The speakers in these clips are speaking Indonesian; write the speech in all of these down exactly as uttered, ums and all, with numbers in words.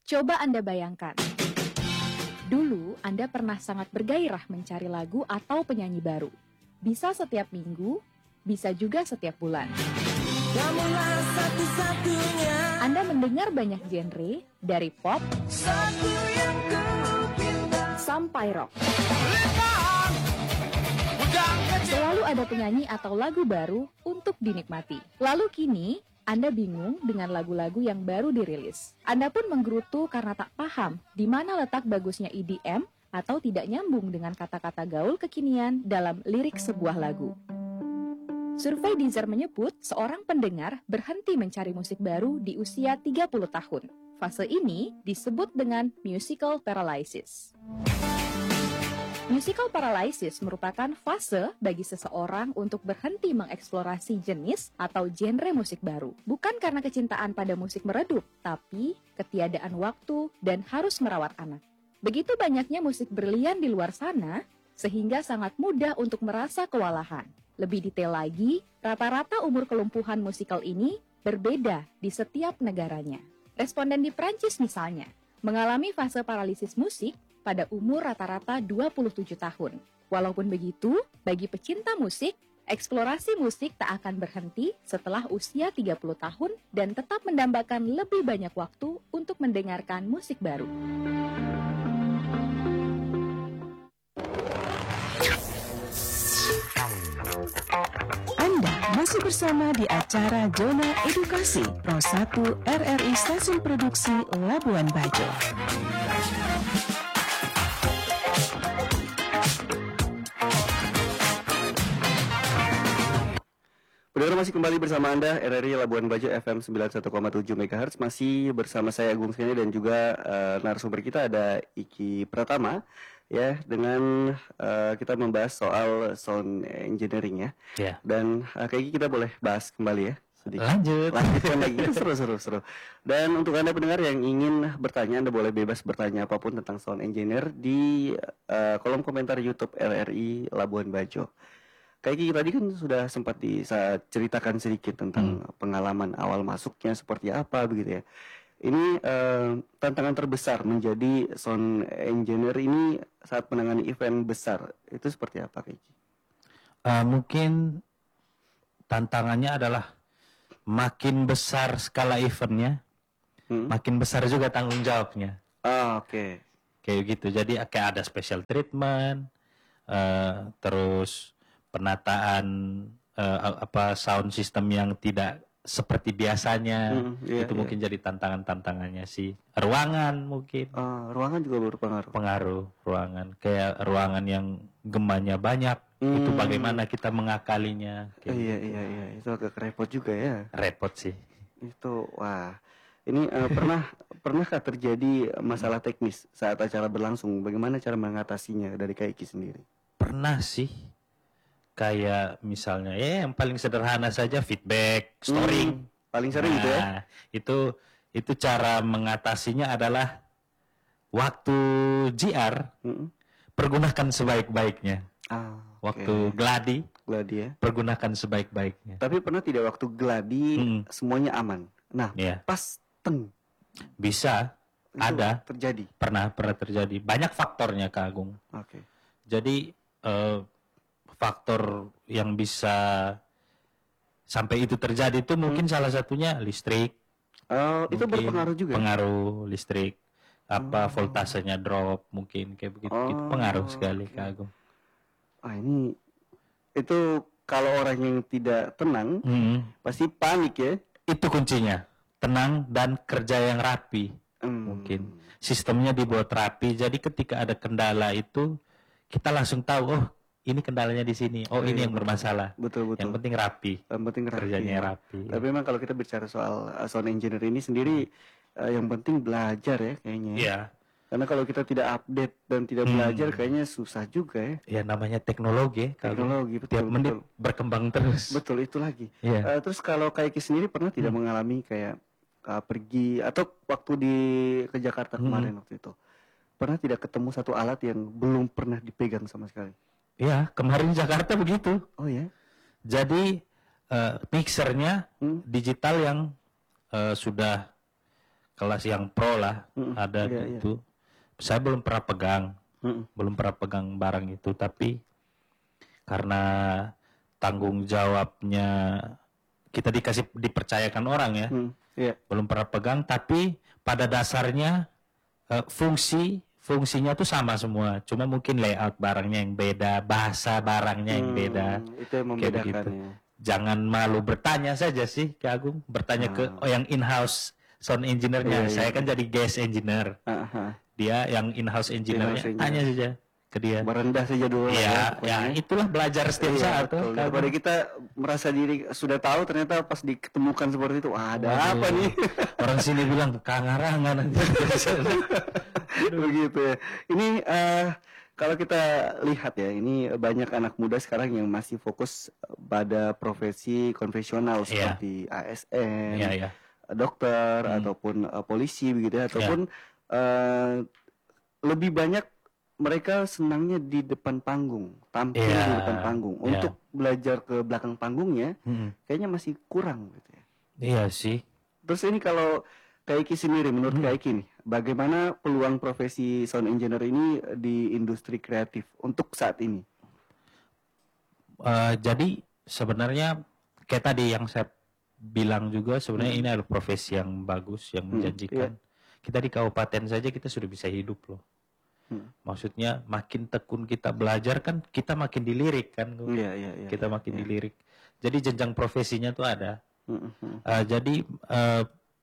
Coba Anda bayangkan, dulu Anda pernah sangat bergairah mencari lagu atau penyanyi baru. Bisa setiap minggu, bisa juga setiap bulan. Kamulah satu-satunya. Anda mendengar banyak genre, dari pop Satu yang kupindah. sampai rock. Lihat, udang kecil. Selalu ada penyanyi atau lagu baru untuk dinikmati. Lalu kini, Anda bingung dengan lagu-lagu yang baru dirilis. Anda pun menggerutu karena tak paham di mana letak bagusnya E D M atau tidak nyambung dengan kata-kata gaul kekinian dalam lirik sebuah lagu. Survei Deezer menyebut seorang pendengar berhenti mencari musik baru di usia tiga puluh tahun. Fase ini disebut dengan musical paralysis. Musical paralysis merupakan fase bagi seseorang untuk berhenti mengeksplorasi jenis atau genre musik baru. Bukan karena kecintaan pada musik meredup, tapi ketiadaan waktu dan harus merawat anak. Begitu banyaknya musik brilian di luar sana, sehingga sangat mudah untuk merasa kewalahan. Lebih detail lagi, rata-rata umur kelumpuhan musikal ini berbeda di setiap negaranya. Responden di Prancis misalnya, mengalami fase paralisis musik pada umur rata-rata dua puluh tujuh tahun. Walaupun begitu, bagi pecinta musik, eksplorasi musik tak akan berhenti setelah usia tiga puluh tahun dan tetap mendambakan lebih banyak waktu untuk mendengarkan musik baru. Anda masih bersama di acara Zona Edukasi Pro satu R R I Stasiun Produksi Labuan Bajo. Pendengar masih kembali bersama Anda, R R I Labuan Bajo F M sembilan puluh satu koma tujuh megahertz. Masih bersama saya Agung Seni dan juga uh, narasumber kita ada Iki Pratama. Ya, dengan uh, kita membahas soal sound engineering ya. Ya. Dan uh, kayak kita boleh bahas kembali ya. Sedikit. Lanjut. Lanjutkan lagi. Itu seru, seru, seru. Dan untuk Anda pendengar yang ingin bertanya, Anda boleh bebas bertanya apapun tentang sound engineer di uh, kolom komentar YouTube R R I Labuan Bajo. Kayak Kiki tadi kan sudah sempat diceritakan sedikit tentang hmm. pengalaman awal masuknya seperti apa begitu ya. Ini uh, tantangan terbesar menjadi sound engineer ini saat menangani event besar itu seperti apa Kiki? Uh, mungkin tantangannya adalah makin besar skala eventnya, hmm. makin besar juga tanggung jawabnya. Ah, oke. Okay. Kayak gitu. Jadi kayak ada special treatment, uh, terus penataan uh, apa sound system yang tidak seperti biasanya, hmm, iya, itu iya. mungkin jadi tantangan-tantangannya sih. Ruangan mungkin. Uh, ruangan juga berpengaruh. Pengaruh ruangan, kayak ruangan yang gemanya banyak, hmm. itu bagaimana kita mengakalinya. Kayak uh, iya gitu. iya iya, itu agak repot juga ya. Repot sih. Itu wah. Ini uh, pernah pernahkah terjadi masalah teknis saat acara berlangsung? Bagaimana cara mengatasinya dari Kaiki sendiri? Pernah sih. Kayak misalnya ya yang paling sederhana saja feedback, storing. Hmm, paling sering nah, gitu ya. Itu itu cara mengatasinya adalah waktu G R hmm. pergunakan sebaik-baiknya. Ah, waktu okay. gladi, gladi ya. Pergunakan sebaik-baiknya. Tapi pernah tidak waktu gladi hmm. semuanya aman. Nah, yeah. pas teng bisa itu ada terjadi. Pernah pernah terjadi. Banyak faktornya Kak Agung. Oke. Okay. Jadi uh, faktor yang bisa sampai itu terjadi itu mungkin hmm. salah satunya listrik. Oh, itu berpengaruh juga. Pengaruh listrik, apa oh. voltasenya drop mungkin kayak begitu. Oh, itu pengaruh sekali okay. Kak Agung. Ah ini itu kalau orang yang tidak tenang hmm. pasti panik ya. Itu kuncinya. Tenang dan kerja yang rapi. Hmm. Mungkin sistemnya dibuat rapi. Jadi ketika ada kendala itu kita langsung tahu oh ini kendalanya di sini. Oh, oh ini iya, yang betul. bermasalah. Betul betul. Yang penting rapi. Yang penting rapi. Kerjanya ya. rapi. Tapi memang kalau kita bicara soal uh, sound engineer ini sendiri uh, yang penting belajar ya kayaknya. Iya. Karena kalau kita tidak update dan tidak hmm. belajar kayaknya susah juga ya. Ya namanya teknologi. Teknologi betul. Tiap menit betul. berkembang terus. Betul itu lagi. Iya. Uh, terus kalau Kaiki sendiri pernah tidak hmm. mengalami kayak uh, pergi atau waktu di ke Jakarta kemarin hmm. waktu itu pernah tidak ketemu satu alat yang belum pernah dipegang sama sekali? Ya, kemarin Jakarta begitu. Oh ya. Jadi uh, mixernya hmm? digital yang uh, sudah kelas yang pro lah, Mm-mm. ada Iya, iya. gitu. Saya belum pernah pegang, Mm-mm. belum pernah pegang barang itu, tapi karena tanggung jawabnya kita dikasih dipercayakan orang ya, Mm, iya. belum pernah pegang, tapi pada dasarnya eh, fungsi fungsinya tuh sama semua, cuma mungkin layout barangnya yang beda, bahasa barangnya yang beda. Hmm, itu yang Kayak membedakan begitu. ya. Jangan malu bertanya saja sih ke Agung, bertanya ke Ah. oh, yang in-house sound engineer-nya. Iya, iya, Saya kan iya. jadi guest engineer. Ah, ah. Dia yang in-house engineer-nya, In-house tanya engineer. saja ke dia. Merendah saja dulu lah Iya, ya pokoknya. itulah belajar setiap Iya, saat tuh. betul. Kak Daripada Agung. kita merasa diri sudah tahu, ternyata pas diketemukan seperti itu, wah, ada Waduh, apa nih? Orang sini bilang kangarangan. Begitu ya. Ini eh, kalau kita lihat ya, ini banyak anak muda sekarang yang masih fokus pada profesi konvensional Iya. seperti A S N, Iya, iya. dokter, Hmm. ataupun eh, polisi begitu ya, ataupun eh, lebih banyak mereka senangnya di depan panggung, tampil Iya, di depan panggung. iya. Untuk belajar ke belakang panggungnya, Hmm. kayaknya masih kurang gitu ya. Iya sih. Terus ini kalau Kak Iki sendiri, menurut Hmm. Kak Iki nih, bagaimana peluang profesi sound engineer ini di industri kreatif untuk saat ini? Eh, jadi sebenarnya kayak tadi yang saya bilang juga sebenarnya Hmm. ini adalah profesi yang bagus, yang Hmm, menjanjikan. Kita di kabupaten saja kita sudah bisa hidup loh. Hmm. Maksudnya makin tekun kita belajar kan kita makin dilirik kan. Gu. Iya, iya, iya. Kita makin iya. dilirik. Jadi jenjang profesinya tuh ada. Hmm, hmm, Eh, jadi eh,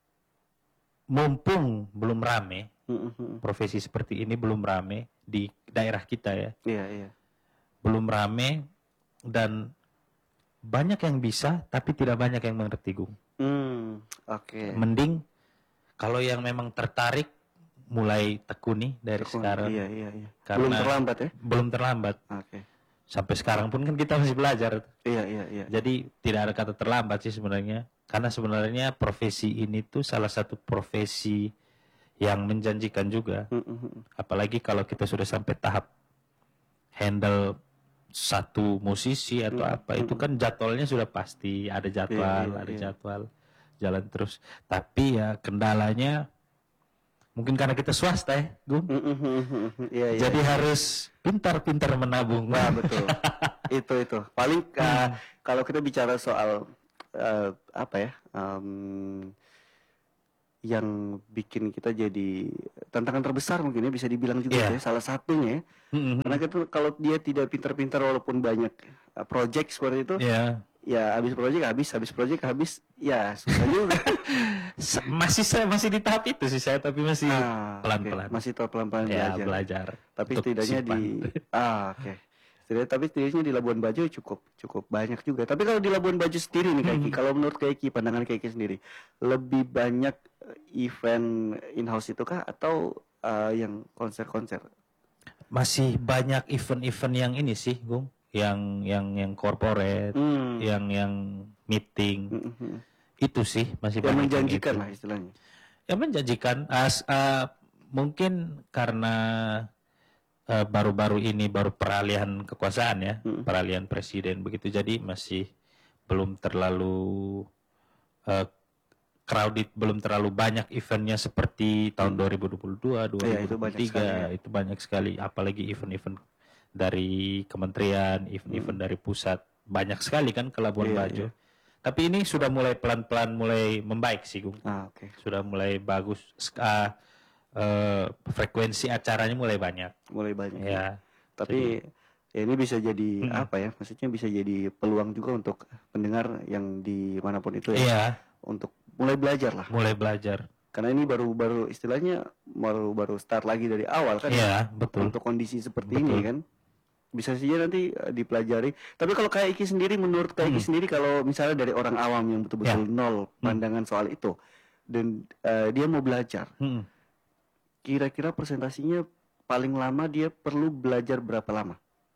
mumpung belum rame hmm, hmm. profesi seperti ini belum rame di daerah kita ya. Iya, iya. Belum rame dan banyak yang bisa tapi tidak banyak yang mengerti, Gung. Hmm, oke. Mending kalau yang memang tertarik mulai tekuni dari Tekun. sekarang. Iya, iya, iya. Karena- Belum terlambat ya? Belum terlambat. Oke. Sampai sekarang pun kan kita masih belajar. Iya, iya, iya. Jadi tidak ada kata terlambat sih sebenarnya. Karena sebenarnya profesi ini tuh salah satu profesi yang menjanjikan juga. Hmm, hmm, hmm. Apalagi kalau kita sudah sampai tahap handle satu musisi atau Hmm, apa, itu hmm. kan jadwalnya sudah pasti. Ada jadwal, Iya, iya, ada iya. jadwal. Jalan terus. Tapi ya kendalanya mungkin karena kita swasta ya, Gung. Hmm, hmm, hmm, hmm, hmm. Iya, iya. Jadi harus pintar-pintar menabung. Nah, betul. itu itu. Paling uh, Hmm. kalau kita bicara soal uh, apa ya? em, yang bikin kita jadi tantangan terbesar mungkin ya bisa dibilang juga Iya. ya, salah satunya ya. Hmm, Karena kita kalau dia tidak pintar-pintar walaupun banyak uh, project seperti itu, Ya, ya habis project habis, habis project habis, ya susah juga. Se- masih saya masih di tahap itu sih saya, tapi masih Ah, pelan-pelan. oke. Masih tahu pelan-pelan ya belajar. belajar. Tapi untuk setidaknya simpan. di ah oke. Setidaknya tapi setidaknya di Labuan Bajo cukup cukup banyak juga. Tapi kalau di Labuan Bajo sendiri nih Kak Iki, Hmm. kalau menurut Kak Iki, pandangan Kak Iki sendiri, lebih banyak eh, event in-house itu kah atau eh, yang konser-konser? Masih banyak event-event yang ini sih, Gung, yang yang yang corporate, Hmm. yang yang meeting. Hmm, hmm. Itu sih masih Yang banyak menjanjikan itu. lah istilahnya. Ya menjanjikan. As, uh, mungkin karena uh, baru-baru ini baru peralihan kekuasaan ya, Mm. peralihan presiden begitu, jadi masih belum terlalu uh, crowded, belum terlalu banyak eventnya seperti tahun dua ribu dua puluh dua, Iya, itu dua ribu dua puluh banyak tiga. sekali, ya. Itu banyak sekali, apalagi event-event dari kementerian, event-event dari pusat, banyak sekali kan ke Labuan Iya, Bajo. iya. Tapi ini sudah mulai pelan-pelan mulai membaik sih, Gung. Ah oke. Sudah mulai bagus. Sk- ah, eh, frekuensi acaranya mulai banyak. Mulai banyak. Ya, Tapi ya ini bisa jadi Hmm. apa ya? Maksudnya bisa jadi peluang juga untuk pendengar yang dimanapun itu ya, iya, untuk mulai belajar lah. mulai belajar. Karena ini baru-baru istilahnya baru baru start lagi dari awal kan. Iya, betul. Untuk kondisi seperti Betul. ini kan. Bisa saja nanti uh, dipelajari. Tapi kalau Kak Iki sendiri, menurut Kak Iki Hmm. sendiri, kalau misalnya dari orang awam yang betul-betul nol pandangan soal itu, dan uh, dia mau belajar, Hmm. kira-kira presentasinya paling lama dia perlu belajar berapa lama?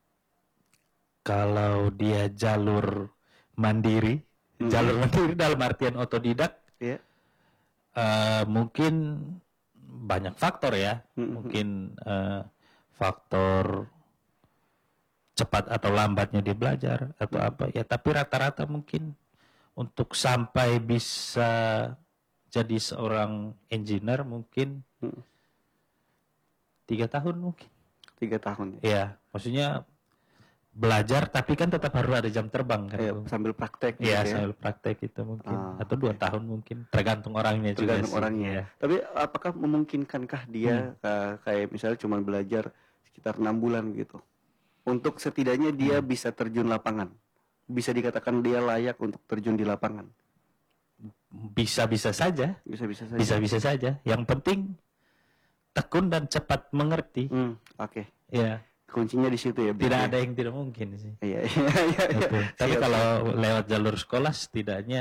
Kalau dia jalur mandiri, Hmm. jalur mandiri dalam artian otodidak, Ya. eh, mungkin banyak faktor ya. Hmm. Mungkin eh, faktor cepat atau lambatnya dia belajar atau Hmm. apa ya. Tapi rata-rata mungkin untuk sampai bisa jadi seorang engineer mungkin Hmm. tiga tahun mungkin. Tiga tahun ya. Ya, maksudnya belajar tapi kan tetap harus ada jam terbang kan. Iya, Bung. sambil praktek gitu Iya, ya. sambil praktek itu mungkin Ah, atau dua tahun mungkin tergantung orangnya juga Tergantung sih. orangnya. Iya. Tapi apakah memungkinkankah dia eh, kayak misalnya cuma belajar sekitar enam bulan gitu, untuk setidaknya dia Hmm. bisa terjun lapangan, bisa dikatakan dia layak untuk terjun di lapangan? Bisa-bisa saja, Bisa-bisa saja. bisa-bisa saja. Yang penting tekun dan cepat mengerti. Hmm, oke. Ya, Kuncinya di situ ya. tidak berarti. ada yang tidak mungkin sih. Iya, iya, iya. iya. Betul. Tapi Siap, kalau siap. lewat jalur sekolah setidaknya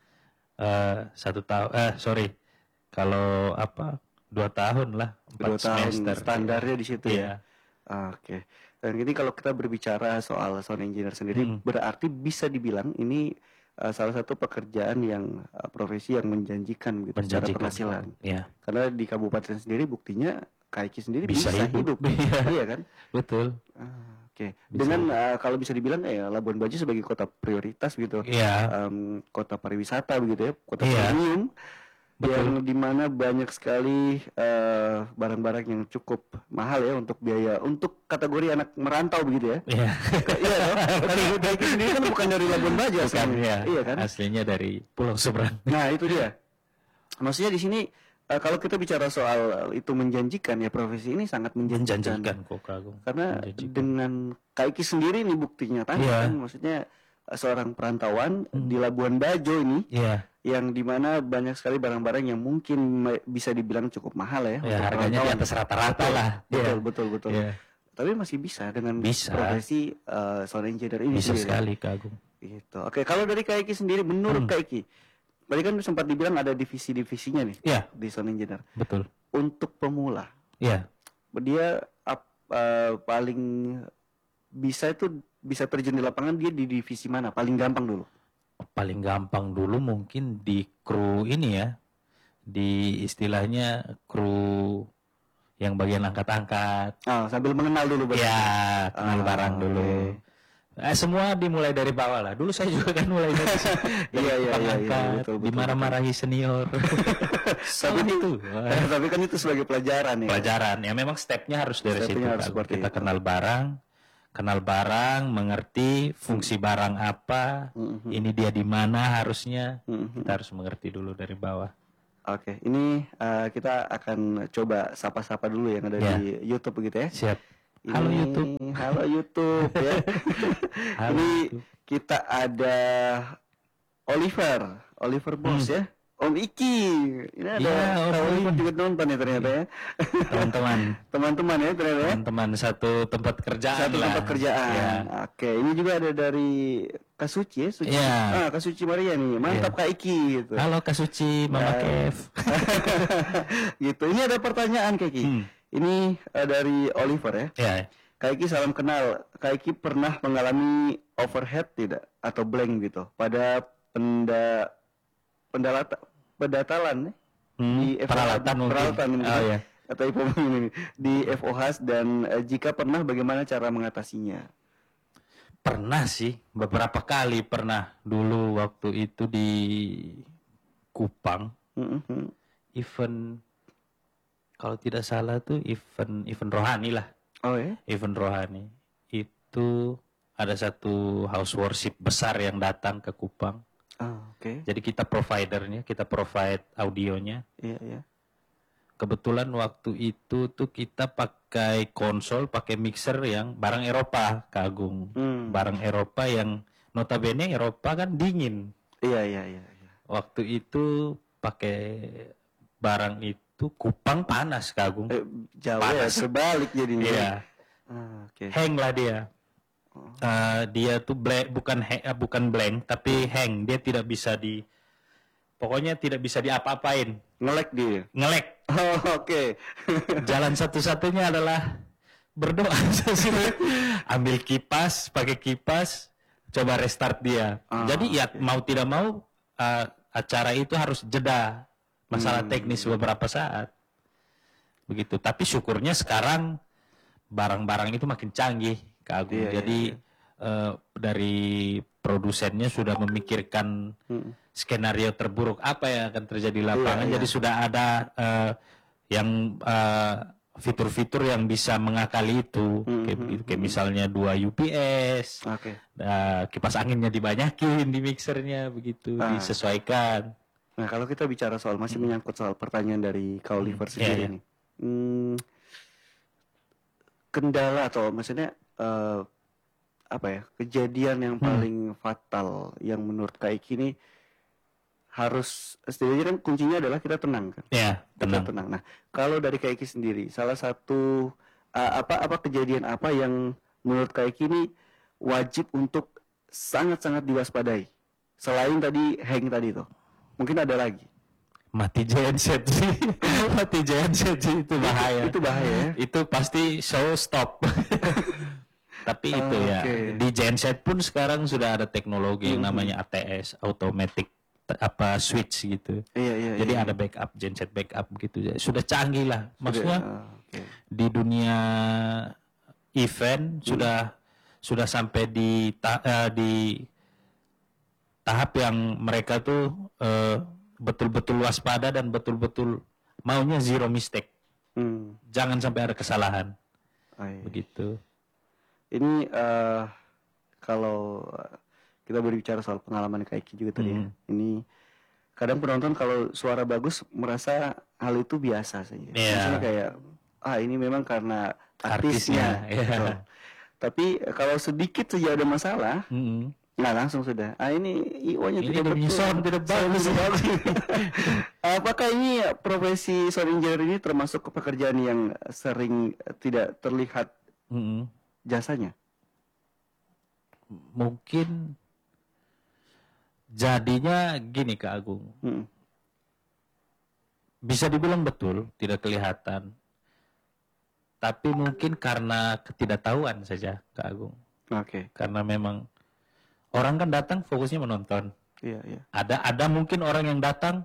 eh, satu tahun, eh sorry, kalau apa dua tahun lah, empat Dua tahun semester. standarnya di situ Iya. ya. Oke. Dan ini kalau kita berbicara soal sound engineer sendiri, Hmm. berarti bisa dibilang ini uh, salah satu pekerjaan yang uh, profesi yang menjanjikan gitu secara Menjanjikan. penghasilan. Ya, Karena di kabupaten sendiri buktinya Kaiki sendiri Bisa bisa, hidup. hidup. Iya. Iya kan? betul. Ah, Oke. Bisa Dengan hidup. uh, kalau bisa dibilang ya Labuan Bajo sebagai kota prioritas gitu. Iya, Um, kota pariwisata begitu ya, kota Iya. premium Betul. yang dimana banyak sekali eh, barang-barang yang cukup mahal ya untuk biaya untuk kategori anak merantau begitu ya. iya. Iya dong. Karena Kaiki sendiri kan bukan dari Labuan Bajo Bukan aslinya. ya. Iya kan? Aslinya dari Pulau Seberang. Nah itu dia. Maksudnya di sini eh, kalau kita bicara soal itu menjanjikan ya, profesi ini sangat menjanjikan. Menjanjikan kok Kagum. Karena Menjanjikan. dengan Kaiki sendiri nih buktinya tadi Iya. kan, maksudnya eh, seorang perantauan Hmm. di Labuan Bajo ini Iya, yang dimana banyak sekali barang-barang yang mungkin me- bisa dibilang cukup mahal ya, ya untuk harganya di perantauan. atas rata-rata Betul, lah. Betul, Iya. betul, betul. Iya. Tapi masih bisa dengan Bisa. profesi eh, sound engineer ini Bisa sendiri. sekali Kagum. Gitu. Oke, kalau dari Kaiki sendiri, menurut Hmm. Kaiki, tadi kan sempat dibilang ada divisi-divisinya nih Iya, di sound engineer. betul. Untuk pemula, Iya. dia ap- eh, paling bisa itu bisa terjun di lapangan, dia di divisi mana? Paling gampang dulu. Paling gampang dulu mungkin di kru ini ya, di istilahnya kru yang bagian angkat-angkat. Ah, sambil mengenal dulu berarti. Ya, kenal Ah, barang dulu. oke. Eh, semua dimulai dari bawah lah. Dulu saya juga kan mulai dari dari Iya, iya, tukang iya, iya, angkat, betul, betul, dimarah-marahi senior. Tapi Sama itu, itu. tapi kan itu sebagai pelajaran ya. Pelajaran ya, memang stepnya harus dari Stepnya situ harus Kak. seperti Kita itu. kenal barang, kenal barang, mengerti fungsi barang apa, Mhm. ini dia di mana harusnya. Mhm. Kita harus mengerti dulu dari bawah. Oke, ini eh, kita akan coba sapa-sapa dulu yang ada Ya. di YouTube begitu ya. Siap. Ini- Halo YouTube. Halo YouTube ya. Halo Ini YouTube. kita ada Oliver, Oliver Bos ya. Om Iki. Ini ada Ya, Om Oliver Iki. juga nonton ya ternyata ya. Teman-teman, Teman-teman ya ternyata ya. teman-teman satu tempat kerjaan Satu lah. tempat kerjaan. Ya. Oke, ini juga ada dari Kasuci ya, Suci. Iya. Ah, Kasuci Maria nih. Mantap Kak Iki gitu. Halo Kak Suci, Mama Ya. Kev. Gitu. Ini ada pertanyaan Kak Iki. Hmm. Ini eh, dari Oliver ya. Ya, Kak Iki salam kenal. Kak Iki pernah mengalami overhead tidak atau blank gitu pada penda pendalata pendatalan ya? Hmm, di F O H, peralatan mungkin. peralatan gitu. Oh ya. Atau I P O ini di F O H dan eh, jika pernah bagaimana cara mengatasinya? Pernah sih, beberapa kali pernah. Dulu waktu itu di Kupang, Mhm. event kalau tidak salah tuh event event rohani lah, Oh ya? event rohani. Itu ada satu house worship besar yang datang ke Kupang. Ah, oke. Jadi kita providernya, kita provide audionya. Iya, iya. Kebetulan waktu itu tuh kita pakai konsol, pakai mixer yang barang Eropa, Kak Agung. Hmm. Barang Eropa yang notabene Eropa kan dingin. Iya, iya, iya, iya. Waktu itu pakai barang itu Kupang panas, Kak Agung. Eh, jauh ya, Panas. terbalik jadinya. Iya, Ah, oke. hang lah dia. Oh. Eh, dia tuh blank, bukan hang, eh, bukan blank, tapi hang. Dia tidak bisa di, pokoknya tidak bisa diapa-apain. Ngelek dia. Ngelek. Oh, oke. Jalan satu-satunya adalah berdoa. Ambil kipas, pakai kipas, coba restart dia. Ah, Jadi ya mau tidak mau uh, acara itu harus jeda masalah Hmm. teknis beberapa saat. Begitu. Tapi syukurnya sekarang barang-barang itu makin canggih, Kak Agung. Iya, iya, Jadi iya. eh, dari produsennya sudah memikirkan Hmm. skenario terburuk apa yang akan terjadi di lapangan. Iya, Jadi iya. sudah ada eh, yang eh, fitur-fitur yang bisa mengakali itu, Hmm, kayak, hmm, begitu. Kayak hmm. misalnya dua U P S, Oke. eh, kipas anginnya dibanyakin di mixernya begitu, Ah. disesuaikan. Nah, kalau kita bicara soal masih menyangkut soal pertanyaan dari Kak Oliver Hmm, sendiri iya, iya. nih. Hmm, kendala atau maksudnya eh, apa ya? Kejadian yang Hmm. paling fatal yang menurut Kak Iki ini harus setidaknya kan kuncinya adalah kita tenang kan. Ya, Kita tenang. tenang. Nah, kalau dari Kak Iki sendiri, salah satu uh, apa apa kejadian apa yang menurut Kak Iki ini wajib untuk sangat-sangat diwaspadai? Selain tadi hang tadi tuh. Mungkin ada lagi. Mati genset sih. Mati genset sih itu bahaya. Itu bahaya ya. Itu pasti show stop. Tapi itu ya, Oke. di genset pun sekarang sudah ada teknologi yang Mhm. namanya A T S, automatic t- apa switch gitu. Iya, iya, Jadi iya. ada backup, genset backup gitu. Sudah canggih lah. Maksudnya Sudah, ah, oke. di dunia event sudah sudah sampai di ta- eh, di tahap yang mereka tuh eh, betul-betul waspada dan betul-betul maunya zero mistake. Hmm. Jangan sampai ada kesalahan. Ah, iya. Begitu. Ini eh, kalau eh, kita berbicara soal pengalaman Kak Iki juga tadi ya. Mhm. Ini kadang penonton kalau suara bagus merasa hal itu biasa saja. Iya. Maksudnya kayak ah ini memang karena artisnya. Artisnya, iya. Betul. Tapi eh, kalau sedikit saja ada masalah, Mm-mm. nah langsung sudah. Ah ini I O-nya Ini tidak dia punya betul. sound tidak Sound bagus. tidak bagus. Apakah ini profesi sound engineer ini termasuk pekerjaan yang sering eh, tidak terlihat Mm-mm. jasanya? Mungkin jadinya gini Kak Agung, Mm. bisa dibilang betul tidak kelihatan, tapi mungkin karena ketidaktahuan saja Kak Agung, Oke. karena memang orang kan datang fokusnya menonton. Iya, iya. Ada ada mungkin orang yang datang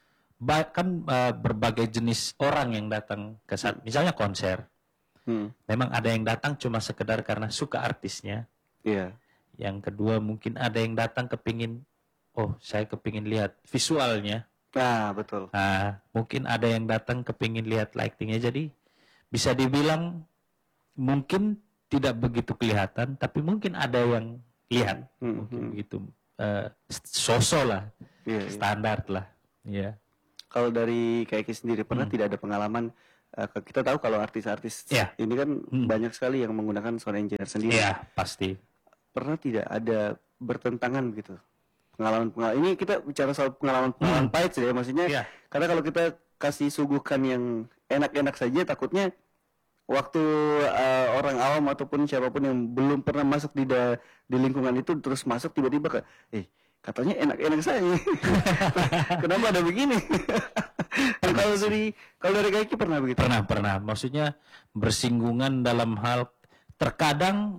bahkan eh, berbagai jenis orang yang datang ke saat misalnya konser. Hmm. Memang ada yang datang cuma sekedar karena suka artisnya. Iya. Yang kedua mungkin ada yang datang kepingin, oh saya kepingin lihat visualnya. Nah, betul. Nah, mungkin ada yang datang kepingin lihat lightingnya. Jadi bisa dibilang mungkin tidak begitu kelihatan, tapi mungkin ada yang lihat. Hmm, Mungkin hmm. begitu. Eh, sosok lah, Iya, iya. standar lah. Ya. Kalau dari Kak Eki sendiri pernah Hmm. tidak ada pengalaman? eh, ke- kita tahu kalau artis-artis Iya. ini kan Hmm. banyak sekali yang menggunakan sound engineer sendiri. Iya, pasti. Pernah tidak ada bertentangan begitu? Pengalaman-pengalaman ini kita bicara soal pengalaman-pengalaman pahit sih ya, maksudnya. Iya. Karena kalau kita kasih suguhkan yang enak-enak saja, takutnya waktu eh, orang awam ataupun siapapun yang belum pernah masuk di da- di lingkungan itu terus masuk tiba-tiba ke, eh katanya enak-enak saja. Kenapa ada begini? Dan kalau dari kalau dari Kak Eki pernah begitu? Pernah, pernah. Maksudnya bersinggungan dalam hal terkadang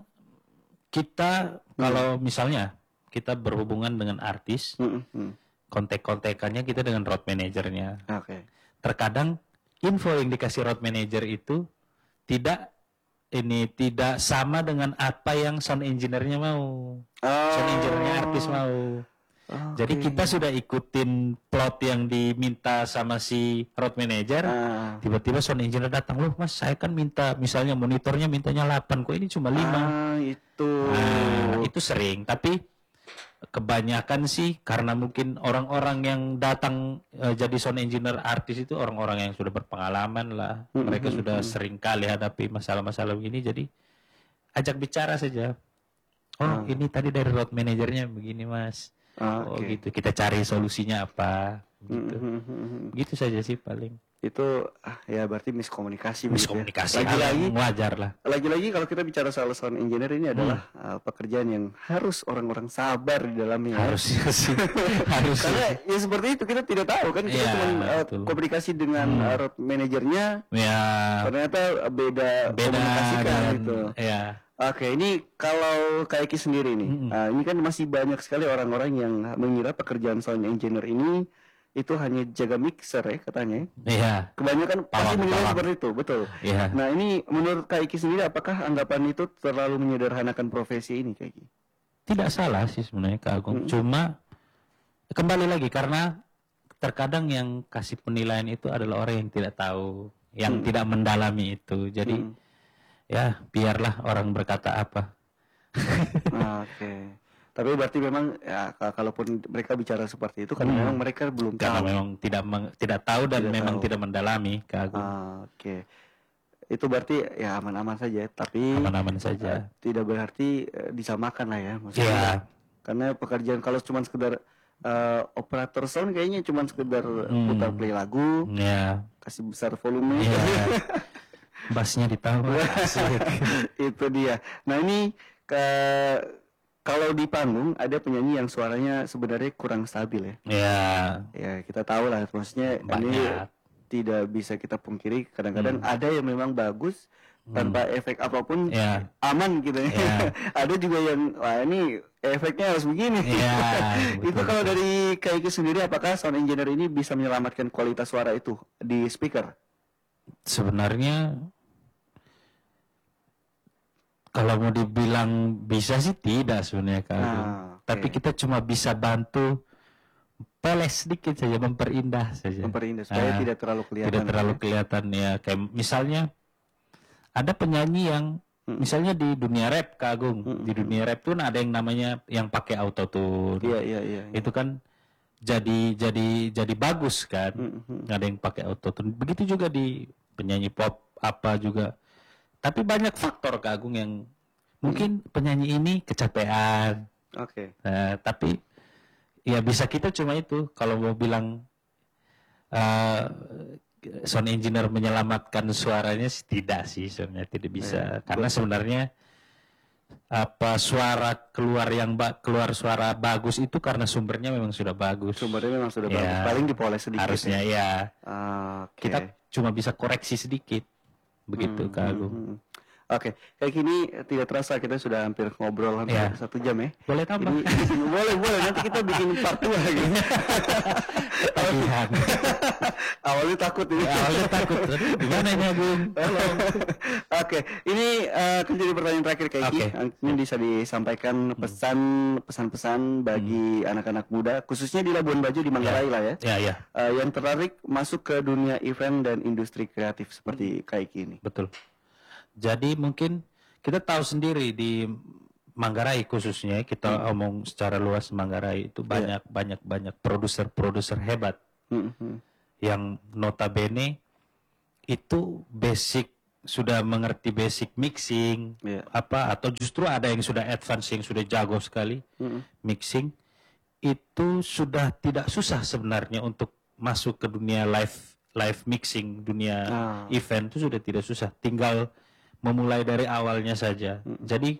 kita kalau misalnya kita berhubungan dengan artis, Hmm, hmm. kontek-kontekannya kita dengan road manajernya. Oke. Terkadang info yang dikasih road manager itu tidak ini tidak sama dengan apa yang sound engineer-nya mau. Sound engineer-nya artis mau. Oke. Jadi kita sudah ikutin plot yang diminta sama si road manager. Ah. Tiba-tiba sound engineer datang, loh mas saya kan minta misalnya monitornya mintanya delapan, kok ini cuma lima. Ah, itu. Nah, itu sering, tapi kebanyakan sih karena mungkin orang-orang yang datang eh, jadi sound engineer artis itu orang-orang yang sudah berpengalaman lah. Hmm, Mereka hmm, sudah hmm. sering kali hadapi masalah-masalah begini, jadi ajak bicara saja. Ah. Oh, ini tadi dari road manajernya begini mas. Ah, Oh oke. gitu, kita cari solusinya apa. Hmm, Gitu. hmm, hmm, hmm. Begitu saja sih paling. Itu ah, ya berarti miskomunikasi begitu ya. Miskomunikasi hal Lagi-lagi yang wajar lah. lagi-lagi kalau kita bicara soal sound engineer ini adalah Hmm. uh, pekerjaan yang harus orang-orang sabar di dalamnya. ya. Harusnya sih. Harusnya. Karena ya seperti itu kita tidak tahu kan kita Iya, cuma uh, betul. komunikasi dengan Hmm. uh, road manajernya Ya, ternyata beda, beda komunikasikan dan gitu. ya. Oke, ini kalau Kak Eki sendiri nih, Mm-mm. uh, ini kan masih banyak sekali orang-orang yang mengira pekerjaan sound engineer ini itu hanya jaga mixer ya katanya. Iya, Kebanyakan pasti Paham, mengira paham. seperti itu, betul. iya. Nah ini menurut Kak Iki sendiri apakah anggapan itu terlalu menyederhanakan profesi ini Kak Iki? Tidak salah sih sebenarnya Kak Agung. Mm. Cuma kembali lagi karena terkadang yang kasih penilaian itu adalah orang yang tidak tahu, yang Hmm. tidak mendalami itu. Jadi Hmm. ya biarlah orang berkata apa. Ah, Oke. Tapi berarti memang ya ka- kalaupun mereka bicara seperti itu kan Hmm. memang mereka belum Karena tahu. memang tidak meng- tidak tahu dan Tidak memang tahu. tidak mendalami Kak Agung. Ah, Oke. Itu berarti ya aman-aman saja, tapi Aman-aman eh, saja. tidak berarti eh, disamakan lah ya maksudnya. Iya. Karena pekerjaan kalau cuma sekedar eh, operator sound kayaknya cuma sekedar Hmm. putar play lagu, Ya. kasih besar volume. Iya. Bassnya ditambah. Asik. Itu dia. Nah ini ke kalau di panggung ada penyanyi yang suaranya sebenarnya kurang stabil ya. Ya. Ya kita tahu lah, maksudnya ini Banyak. tidak bisa kita pungkiri. Kadang-kadang ada yang memang bagus tanpa efek apapun, Ya. aman gitu ya. Ya. Ada juga yang wah ini efeknya harus begini. Ya, Itu betul, kalau betul. dari Kaiki sendiri, apakah sound engineer ini bisa menyelamatkan kualitas suara itu di speaker? Sebenarnya kalau mau dibilang bisa sih tidak sebenarnya Kak Agung. Ah, oke. Tapi kita cuma bisa bantu poles sedikit saja, memperindah saja. Memperindah supaya Ah, tidak terlalu kelihatan. Tidak terlalu ya. kelihatan ya. Kayak misalnya ada penyanyi yang Mm. misalnya di dunia rap Kak Agung, Mm, di dunia rap tuh ada yang namanya yang pakai autotune. Iya iya iya. iya. Itu kan jadi jadi jadi bagus kan. Mm, mm. Ada yang pakai autotune. Begitu juga di penyanyi pop apa juga. Tapi banyak faktor Kak Agung yang mungkin penyanyi ini kecapean. Oke. Nah, tapi ya bisa kita cuma itu. Kalau mau bilang eh, sound engineer menyelamatkan suaranya sih tidak sih sebenarnya tidak bisa. Iya, Karena betul. sebenarnya apa suara keluar yang ba- keluar suara bagus itu karena sumbernya memang sudah bagus. Sumbernya memang sudah Ya, bagus. Paling dipoles sedikit. Harusnya ya. Ah, Oke. Kita cuma bisa koreksi sedikit. Begitu Hmm, Kak hmm, Agung. hmm. Oke, kayak gini eh, tidak terasa kita sudah hampir ngobrol hampir Ya. satu jam ya. Boleh tambah. Ini boleh boleh nanti kita bikin part dua gitu. Ketagihan. Awalnya takut ini. Ya, awalnya takut. Aduh, gimana ini Agung? Tolong. Oke, ini eh, akan jadi pertanyaan terakhir kayak Oke. Ini bisa disampaikan pesan pesan-pesan bagi anak-anak muda, khususnya di Labuan Bajo di Manggarai lah ya, Ya, ya, eh, yang tertarik masuk ke dunia event dan industri kreatif seperti kayak gini. betul. Jadi mungkin kita tahu sendiri di Manggarai khususnya kita omong secara luas Manggarai itu banyak banyak banyak produser-produser hebat Hmm, hmm. yang notabene itu basic sudah mengerti basic mixing Iya. apa atau justru ada yang sudah advance yang sudah jago sekali Hmm. mixing itu sudah tidak susah sebenarnya untuk masuk ke dunia live live mixing dunia Ah. event itu sudah tidak susah tinggal memulai dari awalnya saja. Jadi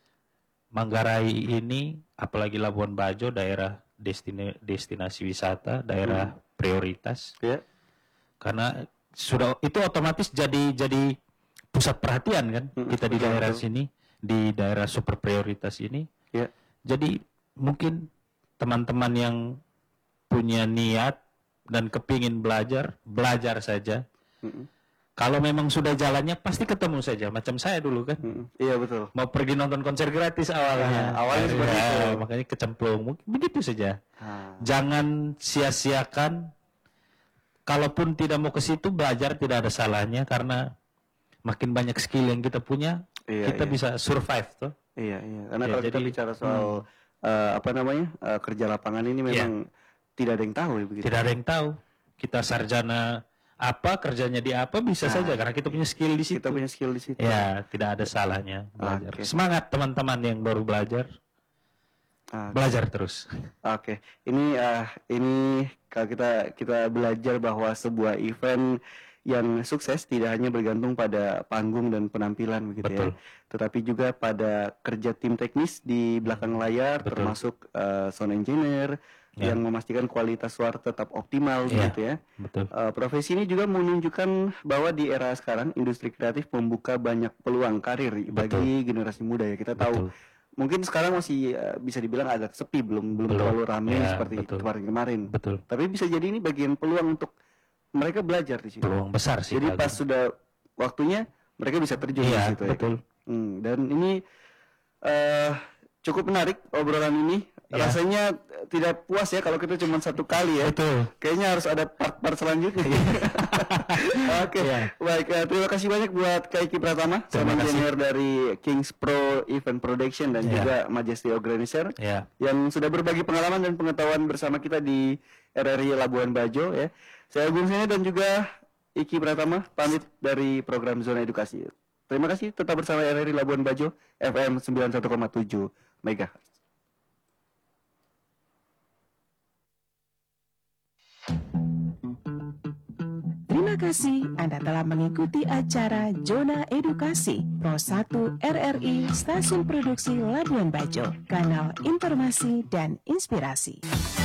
Manggarai ini apalagi Labuan Bajo daerah destina- destinasi wisata, daerah prioritas Ya. karena sudah itu otomatis jadi jadi pusat perhatian kan Mm, kita di betul, daerah betul. sini di daerah super prioritas ini. Ya. Jadi mungkin teman-teman yang punya niat dan kepingin belajar, belajar saja. Mm, Kalau memang sudah jalannya pasti ketemu saja. Macam saya dulu kan. mm. Iya betul. Mau pergi nonton konser gratis awalnya. Nah, awalnya seperti Ya, itu. makanya kecemplung. Mungkin begitu saja. Ah. Jangan sia-siakan. Kalaupun tidak mau ke situ, belajar tidak ada salahnya. Karena makin banyak skill yang kita punya, Iya, kita iya. bisa survive tuh. Iya, iya. Karena Ya, kalau kita jadi- bicara soal eh, apa namanya eh, kerja lapangan ini memang tidak ada yang tahu ya begitu. Tidak ada yang tahu. Kita sarjana apa, kerjanya di apa, bisa Nah, saja. Karena kita punya skill di situ. Kita punya skill di situ. Ya, tidak ada salahnya belajar. Oke. Semangat teman-teman yang baru belajar. Ah, Belajar terus. Oke, ini eh, ini kalau kita kita belajar bahwa sebuah event yang sukses tidak hanya bergantung pada panggung dan penampilan begitu Betul. ya, tetapi juga pada kerja tim teknis di belakang layar, Betul. termasuk eh, sound engineer Ya. yang memastikan kualitas suara tetap optimal Ya. gitu ya. Betul. Eh, profesi ini juga menunjukkan bahwa di era sekarang industri kreatif membuka banyak peluang karir bagi generasi muda ya. Kita tahu Betul. mungkin sekarang masih eh, bisa dibilang agak sepi, belum belum Belum. terlalu ramai Ya, seperti betul. kemarin-kemarin. Betul. Tapi bisa jadi ini bagian peluang untuk mereka belajar di situ. Peluang besar sih. Jadi Kak pas Agung. sudah waktunya mereka bisa terjun di Iya, situ ya. betul. Hmm, dan ini eh cukup menarik obrolan ini. Ya. rasanya tidak puas ya kalau kita cuma satu kali ya. Betul. Kayaknya harus ada part-part selanjutnya. Oke, Iya. baik. eh, terima kasih banyak buat Kak Iki Pratama, Terima sound kasih. engineer dari Kings Pro Event Production dan Iya. juga Majesty Organizer Ya. yang sudah berbagi pengalaman dan pengetahuan bersama kita di R R I Labuan Bajo ya. Saya Agung Sene dan juga Iki Pratama pamit dari program Zona Edukasi. Terima kasih, tetap bersama R R I Labuan Bajo F M sembilan puluh satu koma tujuh megahertz. Terima kasih Anda telah mengikuti acara Zona Edukasi Pro satu R R I Stasiun Produksi Labuan Bajo, kanal informasi dan inspirasi.